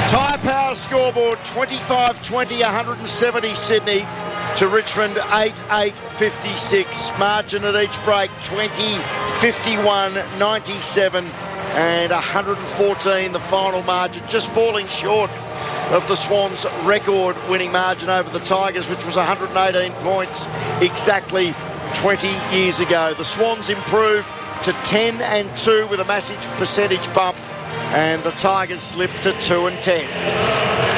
Tyre Power scoreboard 25-20, 170 Sydney to Richmond 8-8-56. Margin at each break 20, 51, 97 and 114 the final margin, just falling short of the Swans' record winning margin over the Tigers, which was 118 points exactly 20 years ago. The Swans improved to 10-2 with a massive percentage bump, and the Tigers slipped to 2-10.